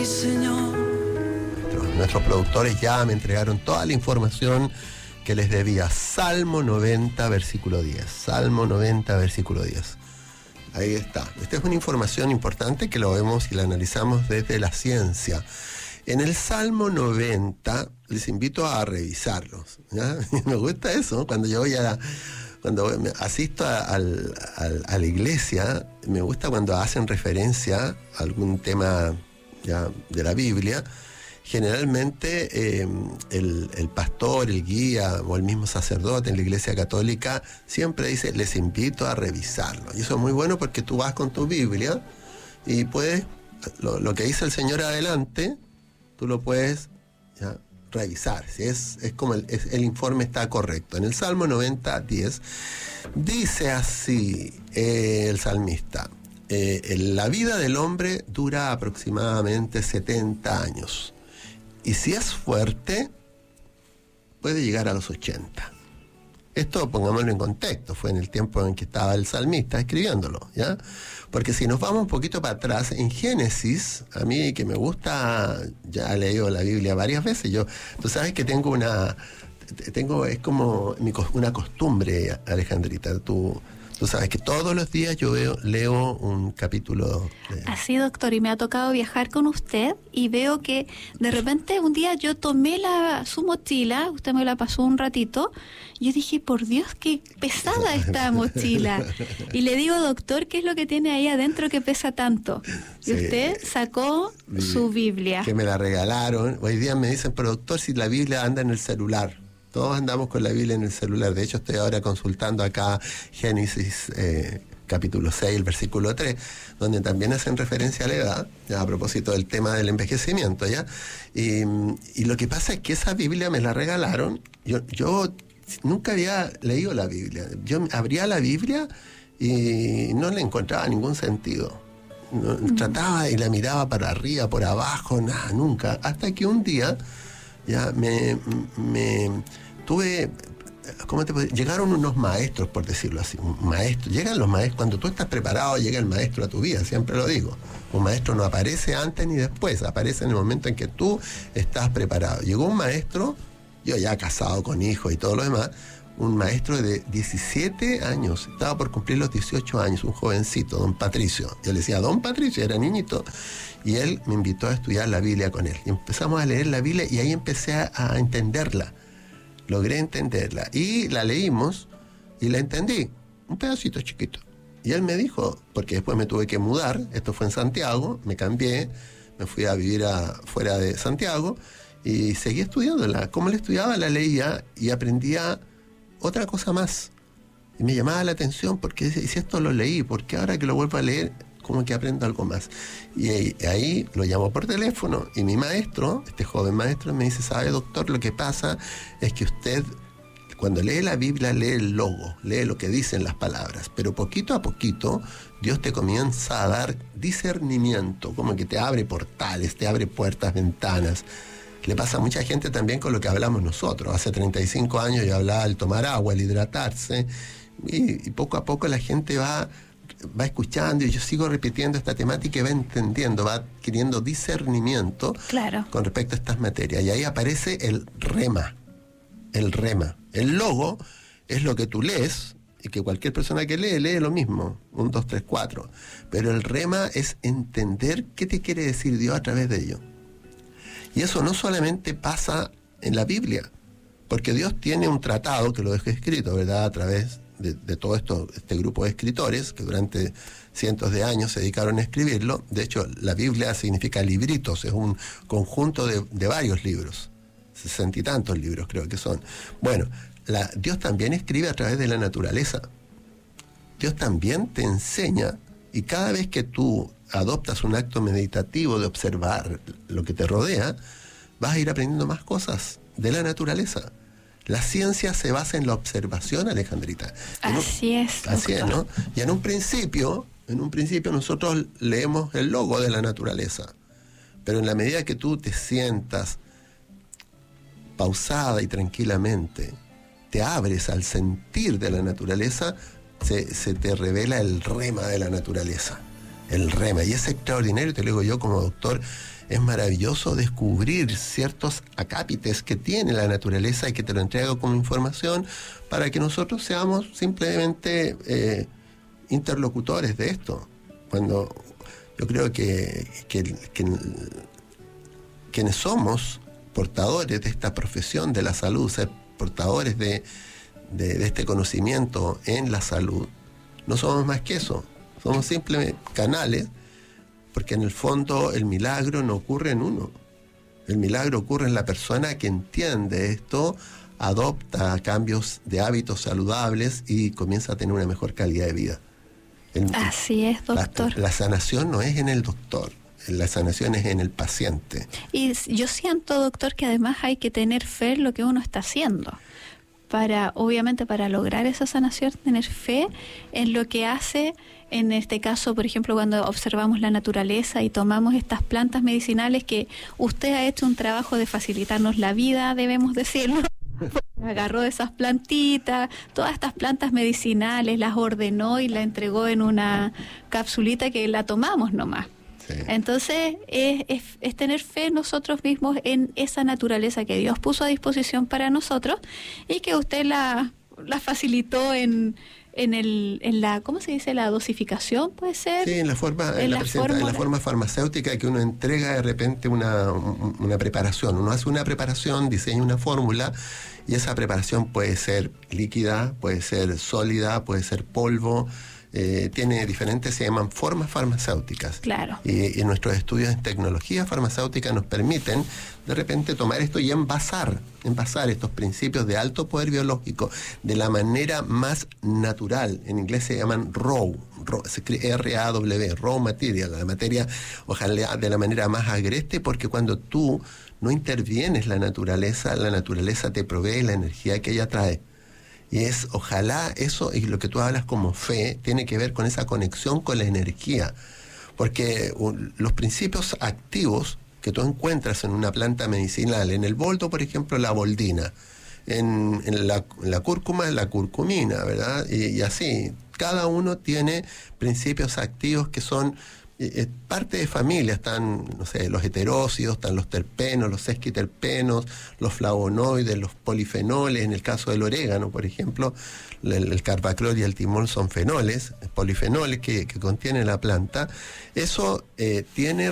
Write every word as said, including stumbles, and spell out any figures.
Sí, Señor. Nuestros, nuestros productores ya me entregaron toda la información que les debía. Salmo noventa, versículo diez. Salmo noventa, versículo diez. Ahí está. Esta es una información importante que lo vemos y la analizamos desde la ciencia. En el Salmo noventa, les invito a revisarlos, ¿ya? Me gusta eso, cuando yo voy a... Cuando asisto a, a, a, a la iglesia, me gusta cuando hacen referencia a algún tema ya de la Biblia. Generalmente eh, el, el pastor, el guía o el mismo sacerdote en la iglesia católica siempre dice, les invito a revisarlo. Y eso es muy bueno porque tú vas con tu Biblia y puedes, lo, lo que dice el Señor adelante, tú lo puedes ya revisar, si es, es como el, es, el informe está correcto. En el Salmo noventa, diez, dice así eh, el salmista, eh, la vida del hombre dura aproximadamente setenta años, y si es fuerte, puede llegar a los ochenta. Esto, pongámoslo en contexto, fue en el tiempo en que estaba el salmista escribiéndolo, ¿ya? Porque si nos vamos un poquito para atrás, en Génesis, a mí que me gusta, ya he leído la Biblia varias veces, yo, tú sabes que tengo una, tengo, es como mi, una costumbre, Alejandrita, tú... Tú sabes que todos los días yo veo, leo un capítulo. De... Así, doctor, y me ha tocado viajar con usted y veo que de repente un día yo tomé la su mochila, usted me la pasó un ratito, y yo dije, por Dios, qué pesada esta mochila. Y le digo, doctor, ¿qué es lo que tiene ahí adentro que pesa tanto? Y sí, usted sacó mi, su Biblia. Que me la regalaron. Hoy día me dicen, pero doctor, si la Biblia anda en el celular. Todos andamos con la Biblia en el celular. De hecho, estoy ahora consultando acá Génesis eh, capítulo seis, el versículo tres, donde también hacen referencia a la edad, ya a propósito del tema del envejecimiento, ¿ya? Y, y lo que pasa es que esa Biblia me la regalaron. Yo, yo nunca había leído la Biblia. Yo abría la Biblia y no le encontraba ningún sentido. No, mm. Trataba y la miraba para arriba, por abajo, nada, nunca. Hasta que un día ya me... me tuve, ¿cómo te puedo decir? Llegaron unos maestros, por decirlo así, un maestro, llegan los maestros, cuando tú estás preparado, llega el maestro a tu vida, siempre lo digo. Un maestro no aparece antes ni después, aparece en el momento en que tú estás preparado. Llegó un maestro, yo ya casado con hijos y todo lo demás, un maestro de diecisiete años, estaba por cumplir los dieciocho años, un jovencito, don Patricio. Yo le decía, don Patricio, era niñito, y él me invitó a estudiar la Biblia con él. Y empezamos a leer la Biblia y ahí empecé a, a entenderla. Logré entenderla y la leímos y la entendí, un pedacito chiquito. Y él me dijo, porque después me tuve que mudar, esto fue en Santiago, me cambié, me fui a vivir a, fuera de Santiago y seguí estudiándola. Como la estudiaba, la leía y aprendía otra cosa más. Y me llamaba la atención porque si esto lo leí, ¿por qué ahora que lo vuelvo a leer como que aprendo algo más? Y ahí, ahí lo llamo por teléfono y mi maestro, este joven maestro, me dice, ¿sabe, doctor? Lo que pasa es que usted, cuando lee la Biblia, lee el logo, lee lo que dicen las palabras, pero poquito a poquito Dios te comienza a dar discernimiento, como que te abre portales, te abre puertas, ventanas. Le pasa a mucha gente también con lo que hablamos nosotros. Hace treinta y cinco años yo hablaba del tomar agua, el hidratarse, y, y poco a poco la gente va... va escuchando y yo sigo repitiendo esta temática y va entendiendo, va adquiriendo discernimiento, claro, con respecto a estas materias. Y ahí aparece el rema, el rema. El logo es lo que tú lees y que cualquier persona que lee, lee lo mismo, un, dos, tres, cuatro. Pero el rema es entender qué te quiere decir Dios a través de ello. Y eso no solamente pasa en la Biblia, porque Dios tiene un tratado que lo dejó escrito, ¿verdad?, a través De, de todo esto, este grupo de escritores que durante cientos de años se dedicaron a escribirlo. De hecho, la Biblia significa libritos, es un conjunto de, de varios libros, sesenta y tantos libros creo que son. Bueno, la, Dios también escribe a través de la naturaleza. Dios también te enseña, y cada vez que tú adoptas un acto meditativo de observar lo que te rodea, vas a ir aprendiendo más cosas de la naturaleza. La ciencia se basa en la observación, Alejandrita. Así un, es. Así es, ¿no? Y en un principio, en un principio nosotros leemos el logo de la naturaleza. Pero en la medida que tú te sientas pausada y tranquilamente, te abres al sentir de la naturaleza, se, se te revela el rema de la naturaleza. El rema. Y es extraordinario, te lo digo yo como doctor, es maravilloso descubrir ciertos acápites que tiene la naturaleza y que te lo entrega como información para que nosotros seamos simplemente eh, interlocutores de esto. Cuando yo creo que, que, que quienes somos portadores de esta profesión de la salud, ser portadores de, de, de este conocimiento en la salud, no somos más que eso, somos simplemente canales, porque en el fondo el milagro no ocurre en uno, el milagro ocurre en la persona que entiende esto, adopta cambios de hábitos saludables y comienza a tener una mejor calidad de vida. El, Así es, doctor. La, la sanación no es en el doctor, la sanación es en el paciente. Y yo siento, doctor, que además hay que tener fe en lo que uno está haciendo. Para, obviamente, para lograr esa sanación, tener fe en lo que hace, en este caso, por ejemplo, cuando observamos la naturaleza y tomamos estas plantas medicinales, que usted ha hecho un trabajo de facilitarnos la vida, debemos decirlo. Agarró esas plantitas, todas estas plantas medicinales, las ordenó y las entregó en una capsulita que la tomamos nomás. Sí. Entonces es, es, es tener fe nosotros mismos en esa naturaleza que Dios puso a disposición para nosotros y que usted la, la facilitó en, en, el, en la, ¿cómo se dice? La dosificación, ¿puede ser? Sí, en la forma, en, en, la, la, presenta, en la forma farmacéutica que uno entrega de repente una, una preparación. Uno hace una preparación, diseña una fórmula y esa preparación puede ser líquida, puede ser sólida, puede ser polvo. Eh, tiene diferentes, se llaman formas farmacéuticas. Claro. Y, y nuestros estudios en tecnología farmacéutica nos permiten de repente tomar esto y envasar, envasar estos principios de alto poder biológico de la manera más natural. En inglés se llaman raw, raw se escribe R A W, raw material, la materia, ojalá de la manera más agreste, porque cuando tú no intervienes la naturaleza, la naturaleza te provee la energía que ella trae. Y es, ojalá eso, y lo que tú hablas como fe, tiene que ver con esa conexión con la energía. Porque un, los principios activos que tú encuentras en una planta medicinal, en el boldo, por ejemplo, la boldina, en, en, la, en la cúrcuma, la curcumina, ¿verdad? Y, y así, cada uno tiene principios activos que son eh, parte de familia. Están, no sé, los heterócidos, están los terpenos, los sesquiterpenos, los flavonoides, los polifenoles. En el caso del orégano, por ejemplo, el, el carbaclor y el timol son fenoles, polifenoles que, que contiene la planta. Eso eh, tiene